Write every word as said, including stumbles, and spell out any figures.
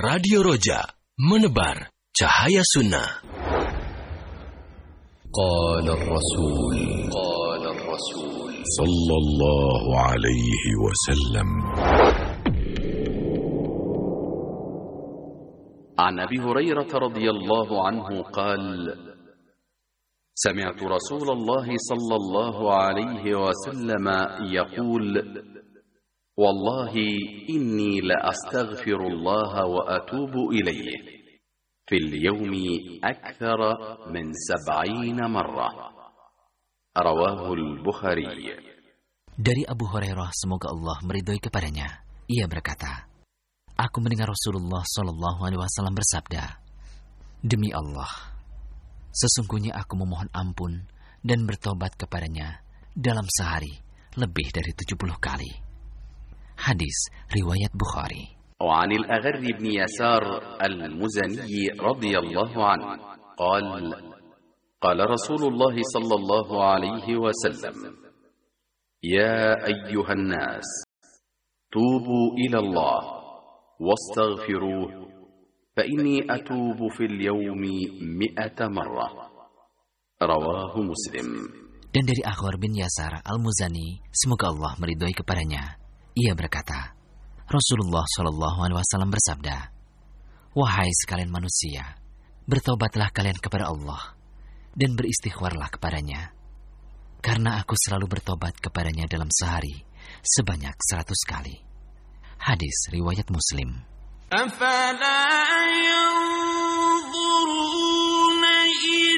Radio Roja, menebar cahaya sunnah. Qala Rasul Qala Rasul Sallallahu alaihi wasallam. عن أبي هريرة رضي الله عنه قال: سمعت رسول الله صلى الله عليه وسلم يقول: والله إني لأستغفر الله وأتوب إليه في اليوم أكثر من سبعين مرة. رواه البخاري. Dari Abu Hurairah, semoga Allah meridhoi kepadanya, ia berkata, aku mendengar Rasulullah Shallallahu Alaihi Wasallam bersabda, demi Allah, sesungguhnya aku memohon ampun dan bertobat kepadanya dalam sehari lebih dari tujuh puluh kali. Hadis riwayat Bukhari. وعن الأغر بن يسار المزني رضي الله عنه قال: قال رسول الله صلى الله عليه وسلم: يا أيها الناس توبوا إلى الله واستغفروه فإني أتوب في اليوم مئة مرة. رواه مسلم. Dan dari Aghar bin Yasar al-Muzani, semoga Allah meridhoi kepadanya, ia berkata, Rasulullah Shallallahu Alaihi Wasallam bersabda, wahai sekalian manusia, bertobatlah kalian kepada Allah dan beristighfarlah kepadanya, karena aku selalu bertobat kepadanya dalam sehari sebanyak seratus kali. Hadis riwayat Muslim. أفلا ينظرون إلى